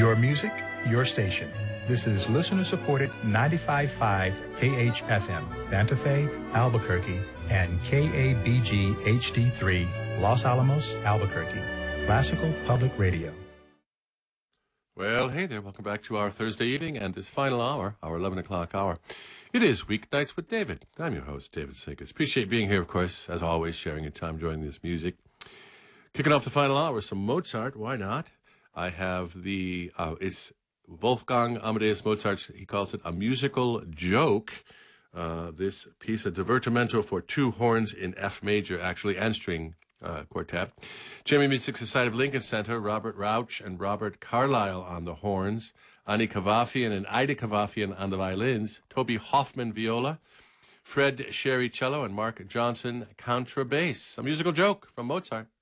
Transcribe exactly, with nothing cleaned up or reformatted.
Your music, your station. This is listener-supported ninety-five point five K H F M, Santa Fe, Albuquerque, and K A B G H D three, Los Alamos, Albuquerque. Classical Public Radio. Well, hey there. Welcome back to our Thursday evening and this final hour, our eleven o'clock hour. It is Weeknights with David. I'm your host, David Sinkus. Appreciate being here, of course, as always, sharing your time enjoying this music. Kicking off the final hour, some Mozart. Why not? I have the, uh, it's Wolfgang Amadeus Mozart. He calls it a musical joke. Uh, this piece, a divertimento for two horns in F major, actually, and string uh, quartet. Chamber Music Society of Lincoln Center, Robert Rauch and Robert Carlyle on the horns, Ani Kavafian and Ida Kavafian on the violins, Toby Hoffman viola, Fred Sherry cello, and Mark Johnson contrabass. A musical joke from Mozart.